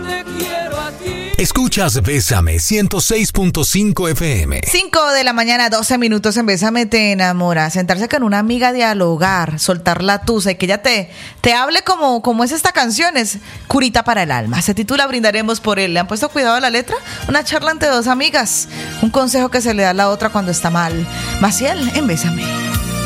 Escuchas Bésame 106.5 FM. 5 de la mañana, 12 minutos en Bésame te enamora. Sentarse con una amiga, dialogar, soltar la tusa y que ella te hable como es esta canción, es curita para el alma. Se titula Brindaremos por él. ¿Le han puesto cuidado a la letra? Una charla entre dos amigas. Un consejo que se le da a la otra cuando está mal. Maciel en Bésame.